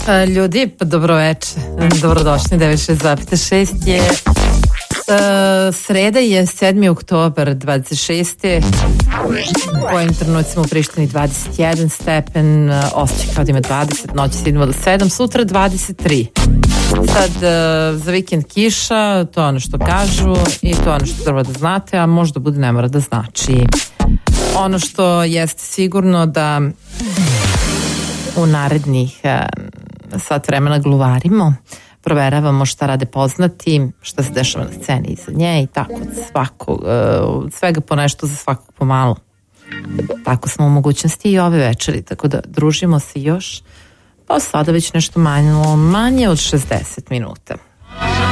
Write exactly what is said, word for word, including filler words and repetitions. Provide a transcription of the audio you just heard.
Ljudi, pa dobroveče, dobrodošli, devet šest šest je uh, sreda je sedmi oktobar dvadeset šeste. U ovim trenucima u Prištini dvadeset jedan stepen, uh, osjećaj kao da ima dvadeset, noći se idemo do sedam, sutra dvadeset tri. Sad uh, za vikend kiša, to je ono što kažu i to je ono što treba da znate, a možda bude ne mora da znači. Ono što jeste sigurno da u narednih uh, sat vremena gluvarimo, proveravamo šta rade poznati, šta se dešava na sceni iza nje i tako od svakog, uh, svega po nešto za svakog pomalo. Tako smo u mogućnosti i ove večeri, tako da družimo se još, pa sada već nešto manje, manje od šezdeset minuta.